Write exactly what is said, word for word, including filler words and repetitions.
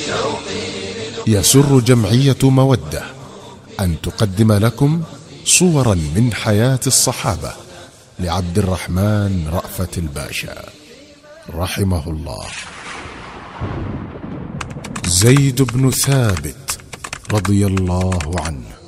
يسر جمعية مودة أن تقدم لكم صورا من حياة الصحابة لعبد الرحمن رأفت الباشا رحمه الله. زيد بن ثابت رضي الله عنه